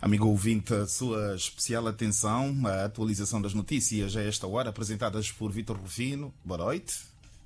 Amigo ouvinte, a sua especial atenção à atualização das notícias a esta hora, apresentadas por Vítor Rufino. Boa noite.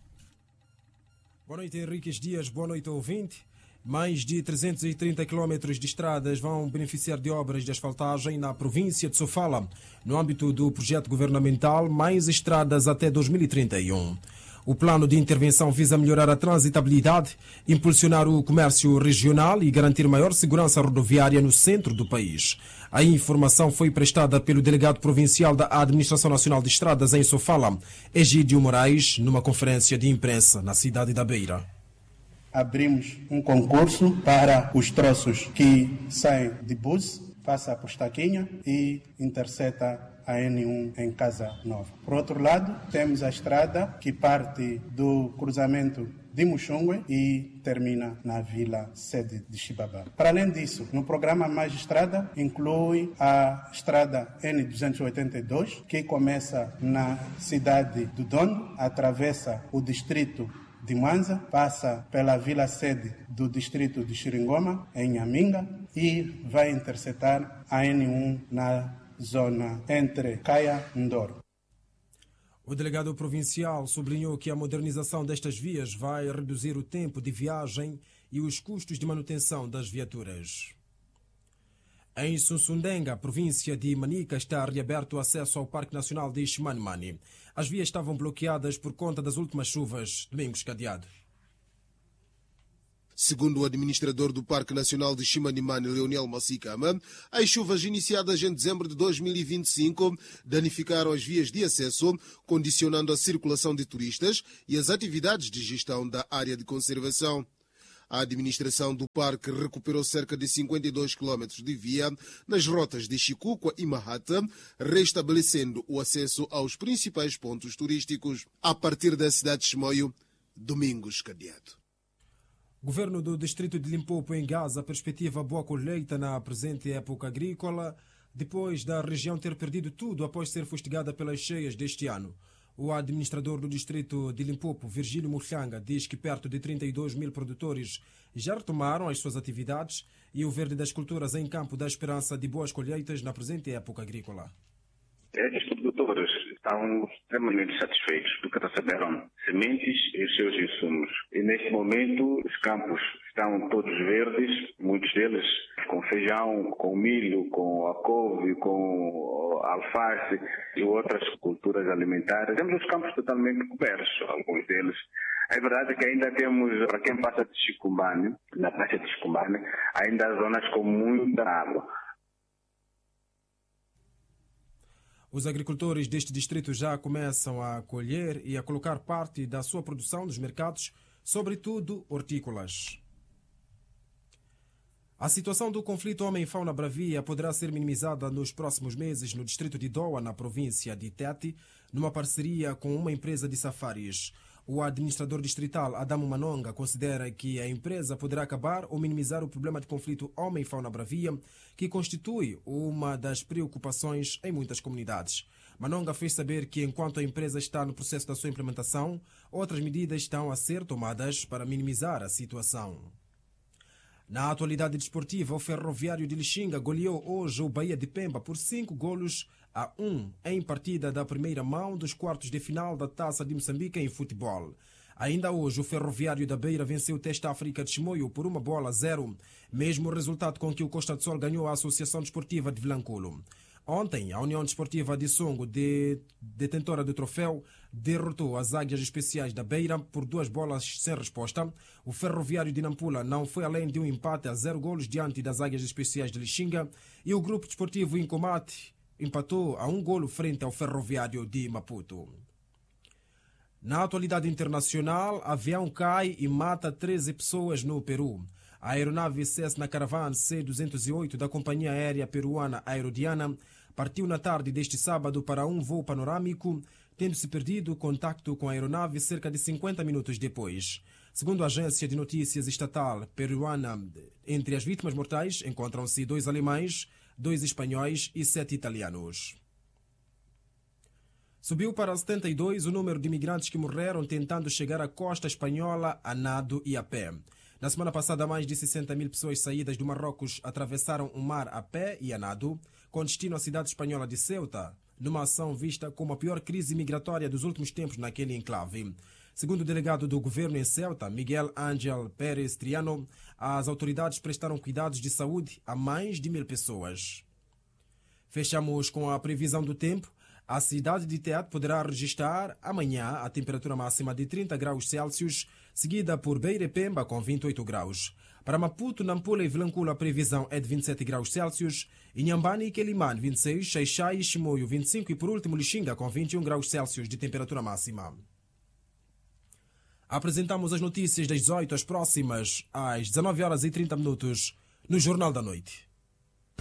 Boa noite, Henriques Dias. Boa noite, ouvinte. Mais de 330 quilómetros de estradas vão beneficiar de obras de asfaltagem na província de Sofala, no âmbito do projeto governamental Mais Estradas até 2031. O plano de intervenção visa melhorar a transitabilidade, impulsionar o comércio regional e garantir maior segurança rodoviária no centro do país. A informação foi prestada pelo delegado provincial da Administração Nacional de Estradas em Sofala, Egídio Moraes, numa conferência de imprensa na cidade da Beira. Abrimos um concurso para os troços que saem de Bus, passa por Estaquinha e intercepta a N1 em Casa Nova. Por outro lado, temos a estrada que parte do cruzamento de Muxungue e termina na vila sede de Xibabá. Para além disso, no programa Mais Estrada inclui a estrada N282, que começa na cidade do Dondo, atravessa o distrito de Mwanza, passa pela vila sede do distrito de Xiringoma, em Nhaminga, e vai interceptar a N1 na zona entre Caia e Ndoro. O delegado provincial sublinhou que a modernização destas vias vai reduzir o tempo de viagem e os custos de manutenção das viaturas. Em Sussundenga, província de Manica, está reaberto o acesso ao Parque Nacional de Chimanimani. As vias estavam bloqueadas por conta das últimas chuvas. Domingos Cadeado. Segundo o administrador do Parque Nacional de Chimanimani, Leonel Massikama, as chuvas iniciadas em dezembro de 2025 danificaram as vias de acesso, condicionando a circulação de turistas e as atividades de gestão da área de conservação. A administração do parque recuperou cerca de 52 km de via nas rotas de Chicuca e Mahata, restabelecendo o acesso aos principais pontos turísticos. A partir da cidade de Chimoio, Domingos Cadeado. Governo do Distrito de Limpopo em Gaza perspectiva boa colheita na presente época agrícola, depois da região ter perdido tudo após ser fustigada pelas cheias deste ano. O administrador do distrito de Limpopo, Virgílio Muxanga, diz que perto de 32 mil produtores já retomaram as suas atividades e o Verde das Culturas em campo dá esperança de boas colheitas na presente época agrícola. Os produtores estão extremamente satisfeitos porque receberam sementes e os seus insumos. E neste momento os campos estão todos verdes, muitos deles com feijão, com milho, com a couve, com alface e outras culturas alimentares. Temos os campos totalmente cobertos, alguns deles. É verdade que ainda temos, para quem passa de Chicumbane, na praça de Chicumbane, ainda há zonas com muita água. Os agricultores deste distrito já começam a colher e a colocar parte da sua produção nos mercados, sobretudo hortícolas. A situação do conflito homem-fauna-bravia poderá ser minimizada nos próximos meses no distrito de Doa, na província de Tete, numa parceria com uma empresa de safaris. O administrador distrital Adamo Manonga considera que a empresa poderá acabar ou minimizar o problema de conflito homem-fauna-bravia, que constitui uma das preocupações em muitas comunidades. Manonga fez saber que, enquanto a empresa está no processo da sua implementação, outras medidas estão a ser tomadas para minimizar a situação. Na atualidade desportiva, o Ferroviário de Lixinga goleou hoje o Bahia de Pemba por 5-1 em partida da primeira mão dos quartos de final da Taça de Moçambique em futebol. Ainda hoje, o Ferroviário da Beira venceu o Teste África de Chimoio por 1-0, mesmo resultado com que o Costa do Sol ganhou a Associação Desportiva de Vilanculo. Ontem, a União Desportiva de Songo, detentora do troféu, derrotou as Águias Especiais da Beira por 2 sem resposta. O Ferroviário de Nampula não foi além de um empate a 0 diante das Águias Especiais de Lixinga e o Grupo Desportivo Incomate empatou a 1 frente ao Ferroviário de Maputo. Na atualidade internacional, avião cai e mata 13 pessoas no Peru. A aeronave Cessna Caravan C-208 da companhia aérea peruana Aerodiana partiu na tarde deste sábado para um voo panorâmico, tendo-se perdido contacto com a aeronave cerca de 50 minutos depois. Segundo a agência de notícias estatal peruana, entre as vítimas mortais encontram-se 2 alemães, 2 espanhóis e 7 italianos. Subiu para 72 o número de imigrantes que morreram tentando chegar à costa espanhola a nado e a pé. Na semana passada, mais de 60 mil pessoas saídas do Marrocos atravessaram o mar a pé e a nado, com destino à cidade espanhola de Ceuta, numa ação vista como a pior crise migratória dos últimos tempos naquele enclave. Segundo o delegado do governo em Ceuta, Miguel Ángel Pérez Triano, as autoridades prestaram cuidados de saúde a mais de 1.000 pessoas. Fechamos com a previsão do tempo. A cidade de Teat poderá registrar amanhã a temperatura máxima de 30 graus Celsius, seguida por Beira e Pemba com 28 graus. Para Maputo, Nampula e Vilanculo a previsão é de 27 graus Celsius, Inhambane e Quelimane 26, Xaixai e Chimoio 25 e por último Lixinga com 21 graus Celsius de temperatura máxima. Apresentamos as notícias das 18 às próximas às 19h30 no Jornal da Noite.